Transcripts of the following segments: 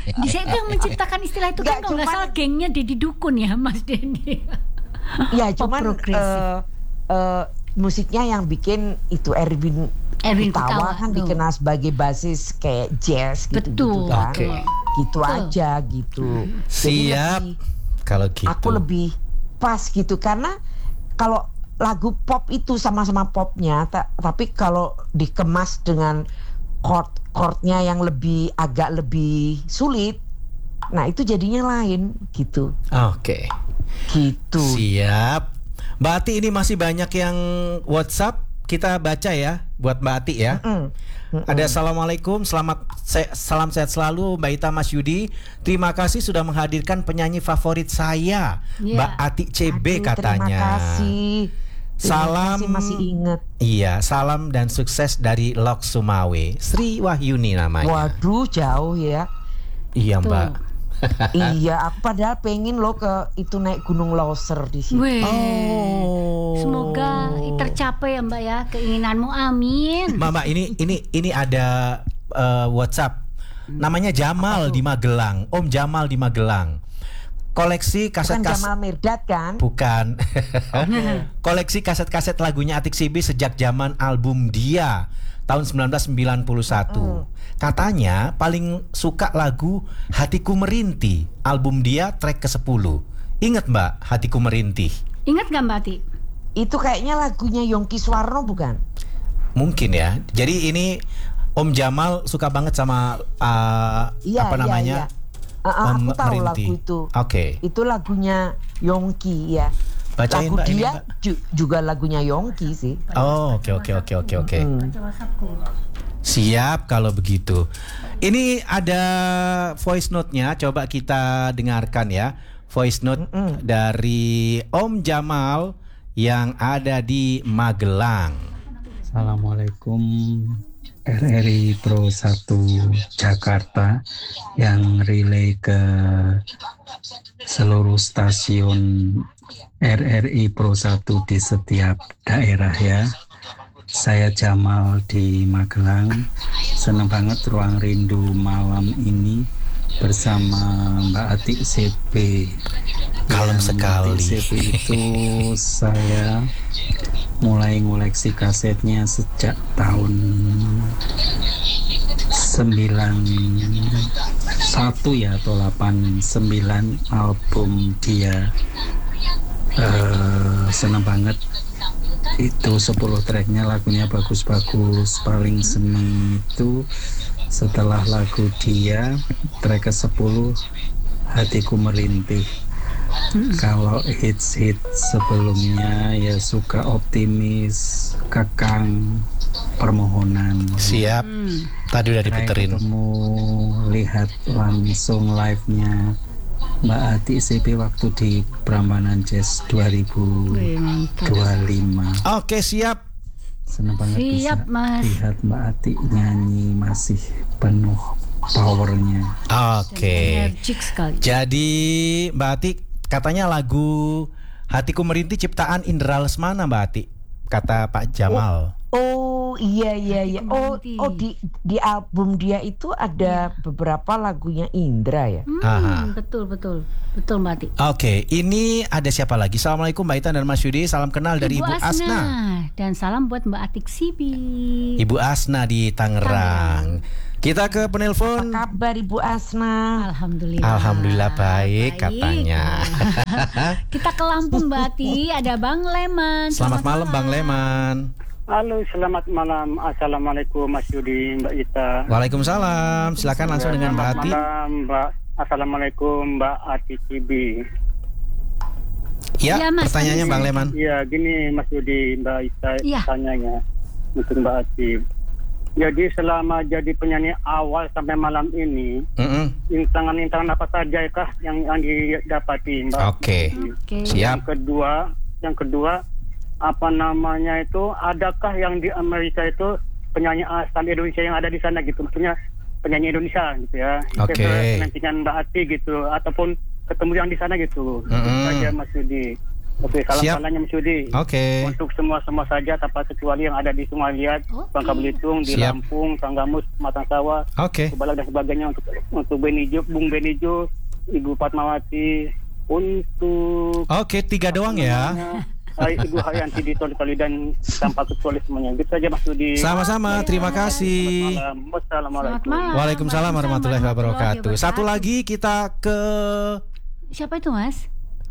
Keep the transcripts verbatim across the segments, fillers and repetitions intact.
Dia itu yang menciptakan istilah itu kan kalau nggak salah gengnya Deddy Dukun ya Mas Denny. Ya cuman uh, uh, musiknya yang bikin itu Erwin Erwin Kutawa kan tuh dikenal sebagai basis kayak jazz gitu-gitu kan. Okay. Gitu Betul. aja gitu. Siap. Lebih, kalau gitu. Aku lebih pas gitu karena kalau lagu pop itu sama-sama popnya, ta- tapi kalau dikemas dengan chord-chordnya yang lebih agak lebih sulit, nah itu jadinya lain gitu. Oke. Okay. Gitu. Siap. Mbak Ati, ini masih banyak yang WhatsApp, kita baca ya buat Mbak Ati ya. Mm-mm. Mm-mm. Ada assalamualaikum, selamat se- salam sehat selalu Mbak Ita, Mas Yudi. Terima kasih sudah menghadirkan penyanyi favorit saya, yeah. Mbak Ati C B. Aduh, katanya. Terima kasih. Salam, terima kasih masih ingat. Iya, salam dan sukses dari Lok Sumawe, Sri Wahyuni namanya. Waduh, jauh ya. Iya Mbak. Iya, aku padahal pengen lo ke itu naik Gunung Loser di sini. Weh. Oh. Semoga tercapai ya Mbak ya keinginanmu, amin. Mama, ini ini ini ada uh, WhatsApp. Namanya Jamal di Magelang, Om Jamal di Magelang. Koleksi kaset Bukan kaset Jamal Mirdad kan? Bukan. Koleksi kaset-kaset lagunya Atik Sibi sejak zaman album Dia tahun sembilan belas sembilan puluh satu. Mm. Katanya paling suka lagu Hatiku Merintih, album Dia track kesepuluh. Ingat Mbak Hatiku Merintih? Ingat gak Mbak Ati? Itu kayaknya lagunya Yongki Suwarno bukan? Mungkin ya. Jadi ini Om Jamal suka banget sama uh, iya, apa namanya? Iya, iya. Uh, uh, aku tahu Merintih. Lagu itu. Oke. Okay. Itu lagunya Yongki ya. Bacain, lagu Mbak, Dia ini, Mbak. Ju- juga lagunya Yongki sih. Oh, oke oke oke oke oke. Siap kalau begitu. Ini ada voice note-nya, coba kita dengarkan ya. Voice note Mm-mm. dari Om Jamal yang ada di Magelang. Assalamualaikum R R I Pro satu Jakarta yang relay ke seluruh stasiun R R I Pro satu di setiap daerah ya. Saya Jamal di Magelang. Senang banget Ruang Rindu malam ini bersama Mbak Ati C B. Kalem sekali. Mbak Ati C B itu saya mulai ngoleksi kasetnya sejak tahun sembilan satu ya atau delapan sembilan album Dia. Uh, senang banget itu sepuluh tracknya, lagunya bagus-bagus. Paling seneng itu setelah lagu Dia track ke sepuluh Hatiku Merintih. Hmm. Kalau hits-hits sebelumnya ya suka Optimis, Kekang, Permohonan. Siap. Hmm. Tadi udah diputerin. Ketemu lihat langsung live-nya Mbak Ati C P waktu di Prambanan Jazz dua ribu dua puluh lima. Oke, siap. Senang banget siap, bisa Mas. lihat Mbak Ati nyanyi masih penuh powernya. Oke. Okay. Jadi Mbak Ati katanya lagu Hatiku Merintih ciptaan Indra Lesmana Mbak Ati, kata Pak Jamal. Oh, oh iya iya iya. Oh oh di di album Dia itu ada ya. beberapa lagunya Indra ya. Hmm, betul betul betul Mbak Ati. Oke, okay, ini ada siapa lagi? Assalamualaikum Mbak Ita dan Mas Yudi. Salam kenal dari Ibu, Ibu Asna. Asna. Dan salam buat Mbak Atik Sibi. Ibu Asna di Tangerang. Kita ke penelpon. Apa kabar Ibu Asna? Alhamdulillah. Alhamdulillah baik, baik. katanya. Kita ke Lampung Mbak Ati, ada Bang Leman. Selamat, Selamat malam Bang Leman. Halo, selamat malam. Assalamualaikum Mas Yudi, Mbak Ita. Waalaikumsalam. Silakan langsung dengan Mbak Ati. Selamat malam Mbak. Assalamualaikum Mbak Ati Cibi. Ya, ya Mas, pertanyaannya Bang Leman. Iya, gini Mas Yudi, Mbak Ita ya. Tanyanya untuk Mbak Ati. Jadi selama jadi penyanyi awal sampai malam ini, mm-hmm. intangan-intangan apa saja kah yang yang didapati Mbak? Oke. Okay. Okay. Siap. Yang kedua, yang kedua apa namanya itu? Adakah yang di Amerika itu penyanyi asal Indonesia yang ada di sana gitu? Maksudnya penyanyi Indonesia gitu ya? Oke. Okay. Penantian Mbak Ati gitu, ataupun ketemu yang di sana gitu. Mm-hmm. Itu saja Mas Yudi. Oke, salam Siap. salahnya Mas Yudi. Oke. Untuk semua-semua saja tanpa kecuali yang ada di Sumalia, Oke. Bangka Belitung, di Siap. Lampung, Tanggamus, Matang Sawah, Oke. Subalag dan sebagainya, untuk untuk Benijo, Bung Benijo, Ibu Fatmawati, untuk Oke, tiga doang ya. Hai, Ibu Haryanti di Toli-Toli dan tanpa kecuali semuanya. Gitu saja Mas Yudi. Sama-sama, terima kasih. Selamat malam. Wassalamualaikum. Selamat malam. Waalaikumsalam warahmatullahi wabarakatuh. Satu lagi kita ke Siapa itu, Mas?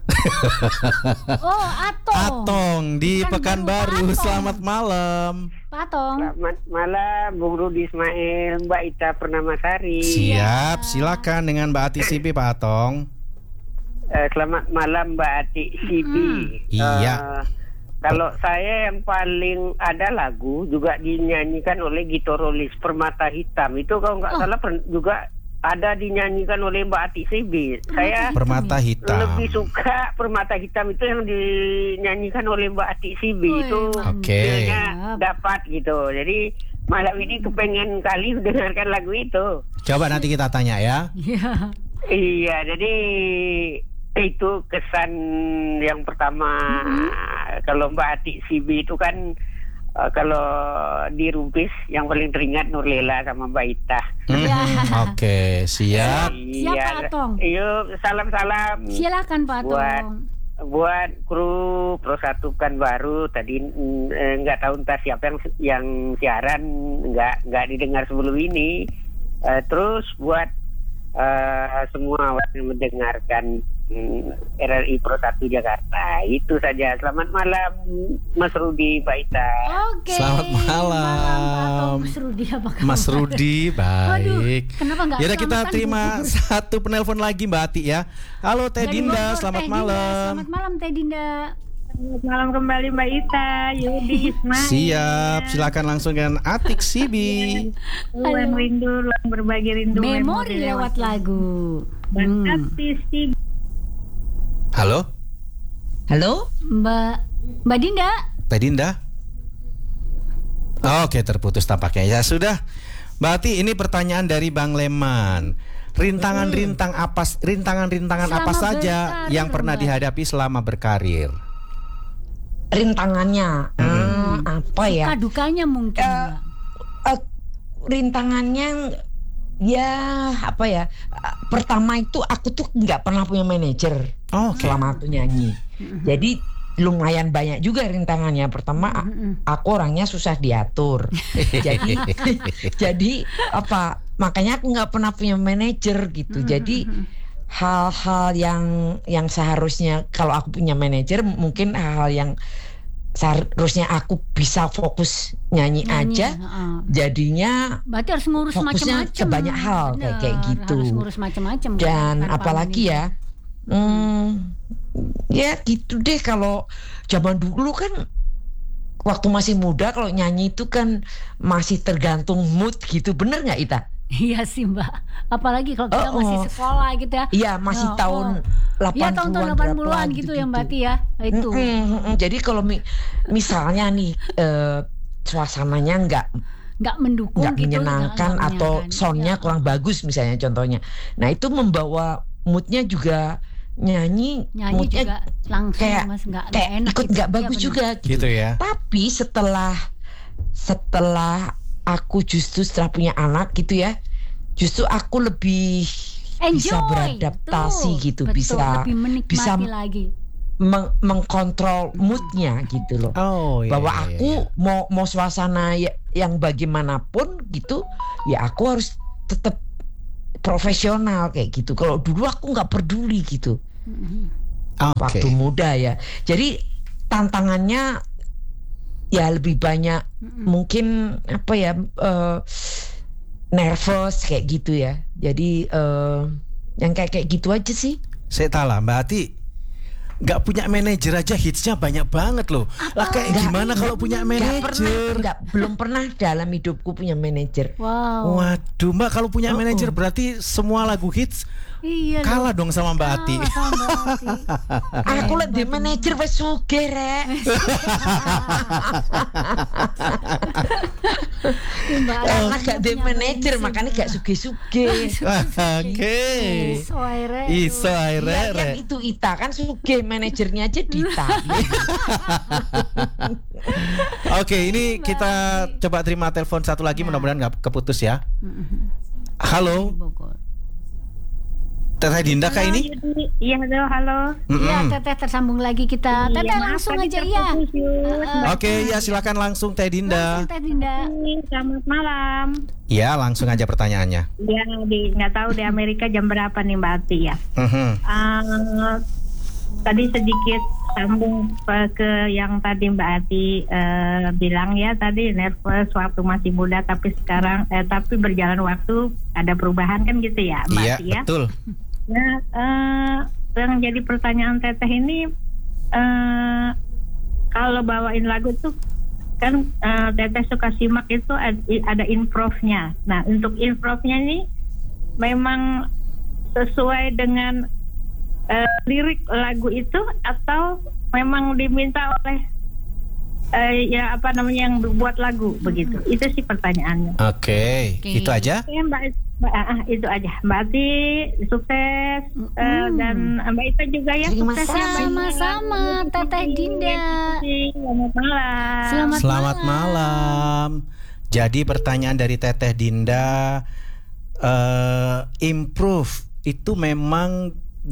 Oh, Atong. Atong di Pekanbaru, Pekanbaru. Atong. Selamat malam. Pak Atong. Selamat malam, Bung Rudi Ismail, Mbak Ita Pernamasari. Siap, silakan dengan Mbak Ati Sibi, Pak Atong. Eh, selamat malam, Mbak Ati Sibi. Iya. Eh, kalau saya yang paling ada lagu juga dinyanyikan oleh Gito Rolis, Permata Hitam. Itu kalau nggak Oh. salah per- juga ada dinyanyikan oleh Mbak Ati Sibi. Saya Permata Hitam. lebih suka Permata Hitam itu yang dinyanyikan oleh Mbak Ati Sibi. Wih, Itu Oke. feelnya dapat gitu. Jadi malam ini kepengen kali dengarkan lagu itu. Coba nanti kita tanya ya. Iya. Iya, jadi itu kesan yang pertama. Kalau Mbak Ati Sibi itu kan uh, kalau di Rumpis yang paling teringat Nurlela sama Mbak Ita. Hmm, Ya. Oke, siap. Siap, Pak Atong. Yuk, salam-salam Silakan Pak Atong. buat buat kru Pro satu Pekanbaru. Tadi mm, eh, nggak tahu entah siapa yang yang siaran nggak nggak didengar sebelum ini. Eh, terus buat eh, semua yang mendengarkan mm, R R I Pro satu Jakarta. Itu saja. Selamat malam Mas Rudi, Mbak Ita. Oke. Selamat malam. Pak Atong. Mas Rudi apa kabar? Mas Rudi, baik. Aduh, kenapa nggak Yaudah kita selamat terima kan? satu penelpon lagi Mbak Ati ya. Halo Teh Dari Dinda, Bogor, selamat Teh Dinda. malam. Selamat malam Teh Dinda. Selamat malam kembali Mbak Ita, Yudi Ismail. Siap, silakan langsung dengan Atik Sibi. Ruang rindu, ruang berbagi rindu. Memori lewat lagu. Mbak Hmm. Ati Sibi. Halo, Halo? Mbak Mbak Dinda. Teh Dinda. Oke, terputus tampaknya. Ya sudah. Mbak Ati, ini pertanyaan dari Bang Leman. Rintangan-rintang apa rintangan-rintangan apa Selama saja berkarir, yang pernah Mbak. dihadapi selama berkarir? Rintangannya hmm, apa ya? Suka dukanya mungkin. Eh, Mbak. Eh, rintangannya ya apa ya? Eh, Pertama itu aku tuh nggak pernah punya manajer Oh, oke. selama aku nyanyi. Jadi lumayan banyak juga rintangannya. Pertama a- aku orangnya susah diatur. jadi jadi apa? Makanya aku nggak pernah punya manajer gitu. Jadi hal-hal yang yang seharusnya kalau aku punya manajer mungkin hal-hal yang seharusnya aku bisa fokus nyanyi, Nyanyi, aja heeh. jadinya Berarti harus ngurus fokusnya macam-macam. ke banyak hal, kayak- kayak Bener, gitu. Harus ngurus macam-macam. dan kan, apalagi pandemi. ya hmm, ya gitu deh. Kalau zaman dulu kan waktu masih muda kalau nyanyi itu kan masih tergantung mood gitu, bener nggak Ita? Iya sih Mbak. Apalagi kalau kita Oh, masih oh. sekolah gitu ya. Iya masih Oh, tahun oh. delapan Iya tahun-tahun puluhan delapan puluhan gitu ya Mbak Ati ya. Itu. Mm-mm, mm-mm. Jadi kalau mi- misalnya nih eh, suasananya nggak Nggak mendukung nggak gitu. menyenangkan nggak atau menyenangkan. soundnya Iya. kurang bagus misalnya contohnya. Nah itu membawa moodnya juga nyanyi, Nyanyi moodnya juga langsung kayak Mas nggak nggak kayak enak ikut gitu. nggak Iya, bagus bener. juga gitu. Gitu ya. Tapi setelah setelah aku justru setelah punya anak gitu ya, justru aku lebih bisa Enjoy. beradaptasi Betul, gitu, betul. bisa Lebih menikmati bisa lagi. meng- mengkontrol moodnya gitu loh. Oh, iya, Bahwa iya, aku iya. mau mau suasana ya- yang bagaimanapun gitu, ya aku harus tetap profesional kayak gitu. Kalau dulu aku nggak peduli gitu. Oke. Waktu muda ya. Jadi tantangannya ya lebih banyak mungkin apa ya eh, nervous kayak gitu ya. Jadi eh, yang kayak kayak gitu aja sih. Saya tahu lah Mbak Ati, nggak punya manajer aja hitsnya banyak banget loh. Lah kayak Nggak- gimana kalau punya Nggak pernah, manajer? nggak, belum pernah dalam hidupku punya manajer. Wow. Waduh Mbak, kalau punya Oh, manajer oh. berarti semua lagu hits Iya. kalah dong sama Mbak Ati. Kalah sama Mbak Ati. Aku lek di manajer wis sugih rek. Mbak Ati Karena gak di punya manajer prinsip. makanya gak sugih-sugih. Oke. Iso aire. Iso Iya aire. kan itu Ita kan sugih manajernya aja Dita. Oke, ini kita coba terima telepon satu lagi, mudah-mudahan nggak keputus ya. Halo, Teteh Dinda kah ini? Iya, halo, halo. Iya, Teteh tersambung lagi kita. Teteh langsung aja ya. Oke, ya silakan langsung Teh Dinda. Langsung Teh Dinda. Selamat malam. Ya, langsung aja pertanyaannya. Ya, di nggak tahu di Amerika jam berapa nih Mbak Ati ya. Uh-huh. Uh, tadi sedikit sambung ke yang tadi Mbak Ati uh, bilang ya, tadi nervous waktu masih muda, tapi sekarang eh, tapi berjalan waktu ada perubahan kan gitu ya Mbak Iya, Ati ya. betul. Nah, uh, yang jadi pertanyaan Teteh ini, uh, kalau bawain lagu tuh kan uh, Teteh suka simak itu ada, ada improve-nya. Nah, untuk improve-nya ini memang sesuai dengan uh, lirik lagu itu atau memang diminta oleh uh, ya apa namanya yang buat lagu begitu? Itu sih pertanyaannya. Oke, okay. Itu aja. Ya, Mbak. Mbak, itu aja. Mbak Ati sukses mm. uh, dan Mbak Ita juga ya sukses ya. Sama-sama Teteh Dinda. Selamat malam. Selamat, Selamat malam. malam. Jadi pertanyaan dari Teteh Dinda, uh, improve itu memang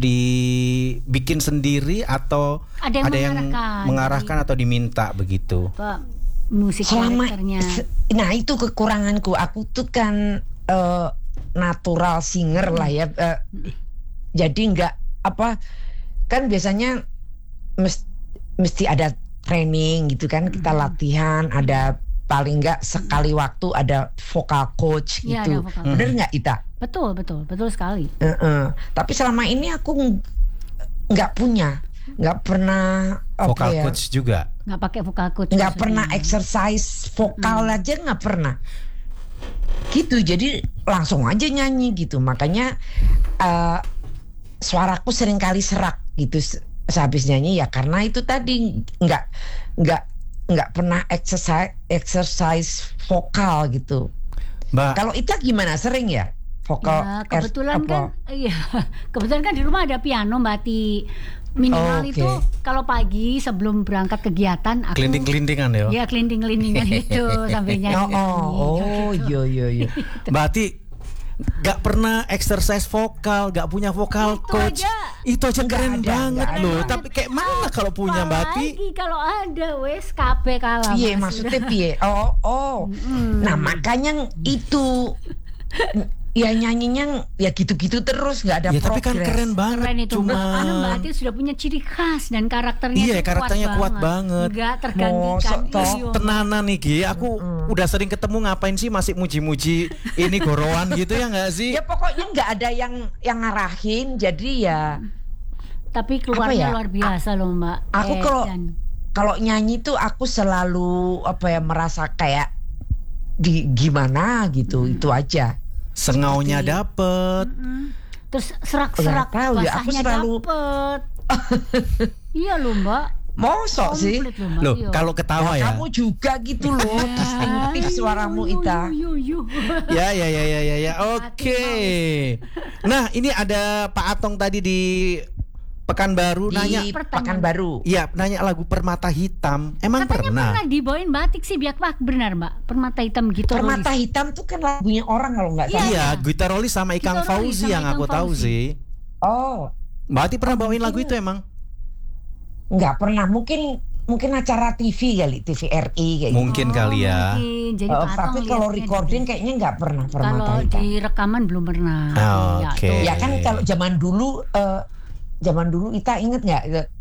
dibikin sendiri atau ada yang, ada yang mengarahkan, mengarahkan atau diminta begitu? Pak, musik Selama, karakternya. Nah itu kekuranganku. Aku tuh kan uh, natural singer lah ya, uh, jadi nggak apa kan biasanya mesti, mesti ada training gitu kan, kita latihan, ada paling nggak sekali waktu ada vocal coach ya, gitu, vocal bener nggak Ita? Betul betul betul sekali. Uh-uh. Tapi selama ini aku nggak punya, nggak pernah vocal ya, coach juga, nggak pakai vocal coach, nggak pernah exercise vokal hmm. aja nggak pernah. Gitu, jadi langsung aja nyanyi gitu. Makanya uh, suaraku seringkali serak gitu sehabis nyanyi ya, karena itu tadi nggak nggak nggak pernah exercise exercise vokal gitu. Mbak, kalau Ita gimana, sering ya vokal? Ya, kebetulan er, kan, iya kebetulan kan di rumah ada piano Mbak Ati. Minimal oh, okay. itu kalau pagi sebelum berangkat kegiatan aku kelinting-kelintingan ya. Iya, kelinting-kelintingan itu sambil nyanyi. Oh, oh, iya iya iya. Mbak Ati gak pernah exercise vokal, gak punya vokal itu coach. Aja. Itu aja keren ada, banget loh. ada. Tapi kayak mana kalau punya Mbak Ati? Apalagi kalau ada wes kabeh kalah. Iya, maksudnya piye? Oh, oh. Hmm. Nah, makanya itu ya nyanyinya ya gitu-gitu terus, nggak ada ya, progres. tapi kan keren banget. Keren itu. Cuma Karena Mbak Ati sudah punya ciri khas dan karakternya iya, kuat karakternya banget. kuat banget. Nggak tergantikan. Oh, tenanan nih Gi, aku mm. udah sering ketemu, ngapain sih masih muji-muji ini gorowan gitu ya nggak sih? Ya pokoknya nggak ada yang yang ngarahin, jadi ya. Tapi keluarnya ya? luar biasa loh Mbak. Aku eh, kalau dan... kalau nyanyi tuh aku selalu apa ya merasa kayak di gimana gitu, hmm. itu aja. Sengaunya Seperti, dapet, mm-mm. terus serak-serak tahu, basahnya ya, aku selalu... dapet. Iya loh Mbak. Mosok sih. Loh, kalau ketawa ya. Kamu juga gitu loh, distinktif suaramu Ita. Ya ya ya ya ya ya. Oke. Nah, ini ada Pak Atong tadi di Pekanbaru di nanya Pekanbaru. Iya, nanya lagu Permata Hitam. Emang katanya pernah? pernah dibawain batik sih, biak pak benar Mbak. Permata Hitam gitu. Permata Hitam tuh kan lagunya orang kalau nggak salah. Iya, Gitarolis sama Ikang Fauzi yang aku tahu sih. Oh, Mbak Ati pernah bawain lagu itu emang? Nggak pernah, mungkin mungkin acara T V kali, T V R I kayak mungkin gitu. kali ya. Mungkin. Jadi oh, tapi kalau recording gitu. Kayaknya nggak pernah Permata kalau Hitam. Kalau di rekaman belum pernah. Oh, oke. Okay. Ya kan kalau zaman dulu uh, zaman dulu Ita inget nggak